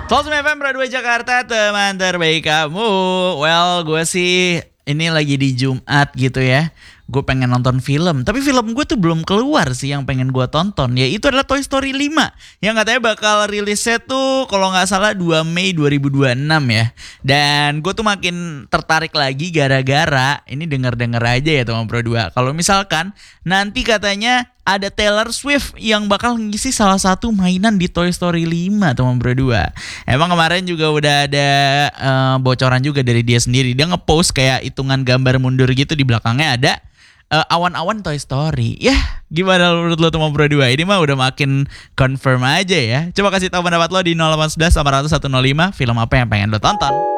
Pulse FM Pro 2 Jakarta, teman terbaik kamu. Well, gue sih ini lagi di Jumat gitu ya. Gue pengen nonton film, tapi film gue tuh belum keluar sih yang pengen gue tonton. Yaitu adalah Toy Story 5 yang katanya bakal rilisnya tuh kalau nggak salah 2 Mei 2026 ya. Dan gue tuh makin tertarik lagi gara-gara ini denger-denger aja ya teman Pro 2. Kalau misalkan nanti katanya ada Taylor Swift yang bakal ngisi salah satu mainan di Toy Story 5 teman Pro 2. Emang kemarin juga udah ada bocoran juga dari dia sendiri. Dia ngepost kayak hitungan gambar mundur gitu, di belakangnya ada awan-awan Toy Story. Ya, gimana menurut lo teman Pro 2? Ini mah udah makin confirm aja ya. Coba kasih tahu pendapat lo di 0811 800 105. Film apa yang pengen lo tonton?